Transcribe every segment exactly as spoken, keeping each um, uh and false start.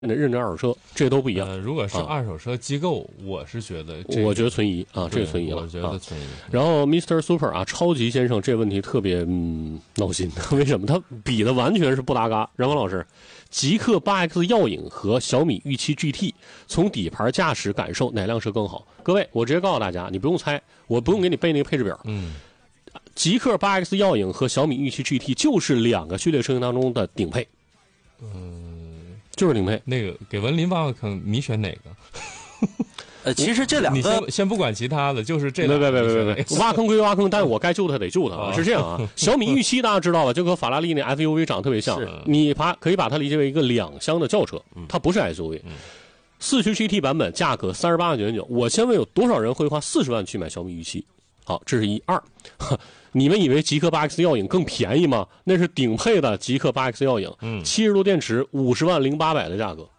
认证二手车，这都不一样。 呃、如果是二手车机构，啊、我是觉得、这个， 我觉得存疑啊，这个存疑了。 我觉得存疑。 啊、然后 mister Super 啊，超级先生这问题特别嗯闹心，为什么？他比的完全是不搭嘎。然后老师，极氪 八 X 耀影和小米御七 G T 从底盘驾驶感受哪辆车更好？各位，我直接告诉大家，你不用猜，我不用给你背那个配置表。 嗯， 极氪 八 X 耀影和小米御七 G T 就是两个序列车型当中的顶配。 嗯， 就是顶配。 那个给文林爸爸坑，你选哪个？ 呃，其实这两个， 你先先不管其他的，就是这两个。别别别别别，挖坑归挖坑，但是我该救他得救他啊！是这样啊，小米御七大家知道吧？就和法拉利那 S U V 长得特别像，你把可以把它理解为一个两厢的轿车，它不是 S U V。四驱 G T 版本价格三十八万九千九，我先问有多少人会花四十万去买小米御七？好，这是一二。你们以为极氪 八 X 耀影更便宜吗？那是顶配的极氪 八 X 耀影，嗯，七十度电池，五十万零八百的价格。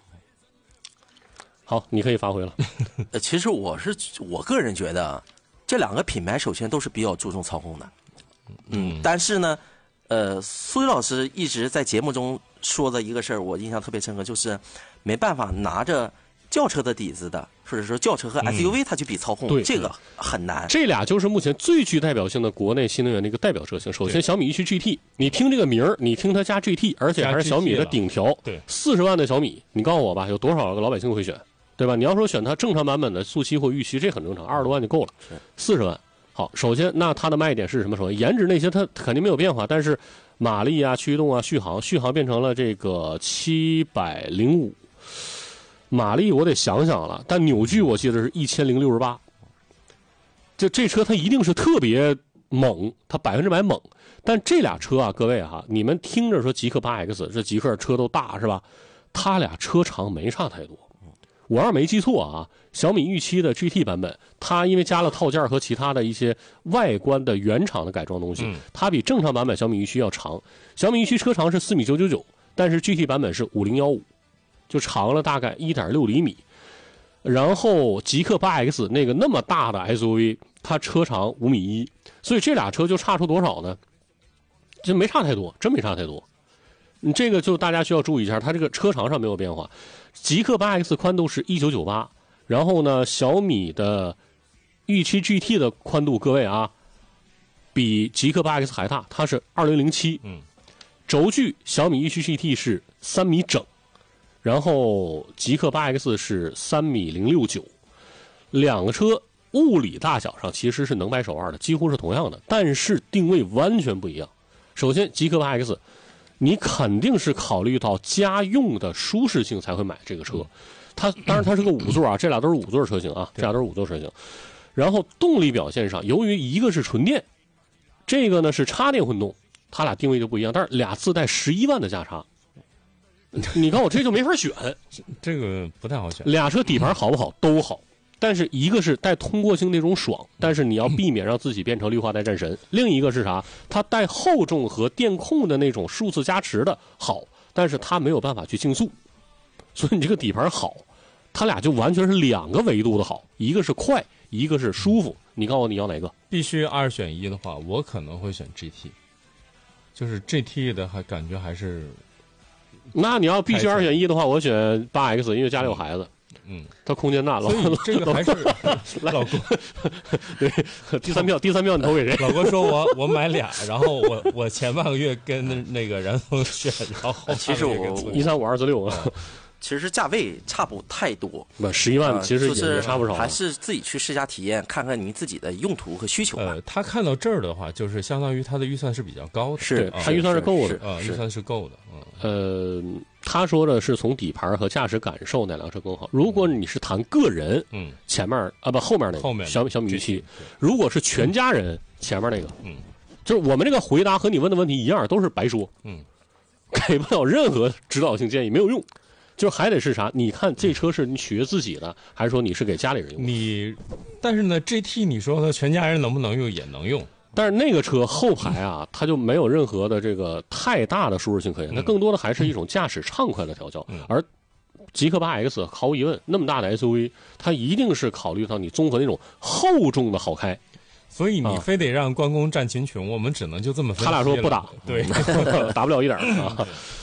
好，你可以发挥了。 呃，其实我是我个人觉得，这两个品牌首先都是比较注重操控的，嗯，但是呢，呃，苏宇老师一直在节目中说的一个事儿，我印象特别深刻，就是没办法拿着轿车的底子的，或者说轿车和 S U V 它去比操控， 嗯、 这个很难。 这俩就是目前最具代表性的国内新能源的一个代表车型。首先，小米御七 G T， 你听这个名儿，你听它加 G T， 而且还是小米的顶条， 对， 四十万的小米，你告诉我吧，有多少个老百姓会选，对吧？你要说选它正常版本的速七或御七，这很正常，二十多万就够了，四十万。好，首先，那它的卖点是什么？首先，颜值那些它肯定没有变化，但是马力啊、驱动啊、续航，续航变成了这个七百零五。马力我得想想了，但扭矩我记得是一千零六十八。就这车它一定是特别猛，它百分之百猛。但这俩车啊，各位哈，你们听着说极氪 八 X， 这极氪车都大是吧？它俩车长没差太多。我要是没记错啊，小米御七的 G T 版本，它因为加了套件和其他的一些外观的原厂的改装东西，嗯、它比正常版本小米御七要长。小米御七车长是四米九九九，但是 G T 版本是五零一五。就长了大概 一点六厘米，然后极氪 八 X 那个那么大的 S U V， 它车长五米一，所以这俩车就差出多少呢？就没差太多，真没差太多。你这个就大家需要注意一下，它这个车长上没有变化。极氪 八 X 宽度是一九九八，然后呢，小米的御七 G T 的宽度，各位啊，比极氪 八 X 还大，它是二零零七。嗯，轴距小米御七 G T 是三米整。然后极氪 八 X 是三米零六九，两个车物理大小上其实是能掰手腕的，几乎是同样的，但是定位完全不一样。首先极氪 八 X 你肯定是考虑到家用的舒适性才会买这个车，它当然它是个五座啊，这俩都是五座车型啊，这俩都是五座车型。然后动力表现上，由于一个是纯电，这个呢是插电混动，它俩定位就不一样，但是俩自带十一万的价差。你看我这就没法选， 这个不太好选。 俩车底盘好不好都好，但是一个是带通过性那种爽，但是你要避免让自己变成绿化带战神；另一个是啥？它带厚重和电控的那种数字加持的好，但是它没有办法去竞速，所以你这个底盘好，它俩就完全是两个维度的好，一个是快，一个是舒服。你告诉我你要哪个？ 必须二选一的话，我可能会选 G T， 就是 G T 的还感觉还是。 那你要必须二选一的话，我选 八 X， 因为家里有孩子，嗯，他空间大， 所以这个还是老郭对第三票，第三票你投给谁？ 老郭说我我买俩，然后我我前半个月跟那个然峰选，然后其实我一三五二四六啊。 其实价位差不太多， 不十一万其实也也差不少、啊呃就是， 还是自己去试驾体验，看看你自己的用途和需求吧。 呃，他看到这儿的话，就是相当于他的预算是比较高的， 是他预算是够的啊，预算是够的。嗯， 呃，他说的是从底盘和驾驶感受哪辆车更好。如果你是谈个人，嗯，前面啊不后面那个后面小小米御七，如果是全家人，前面那个，嗯，就是我们这个回答和你问的问题一样，都是白说，嗯，给不了任何指导性建议，没有用。就还得是啥？你看这车是你取悦自己的，还是说你是给家里人用？ 你，但是呢 ，G T 你说它全家人能不能用也能用， 但是那个车后排啊，它就没有任何的这个太大的舒适性可言，它更多的还是一种驾驶畅快的调教。嗯、而极氪 八 X 毫无疑问，那么大的 S U V， 它一定是考虑到你综合那种厚重的好开。 所以你非得让关公战秦琼，啊、我们只能就这么分析了。 他俩说不打， 对， 打不了一点啊。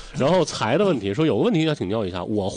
然后财的问题，说有个问题想请教一下，我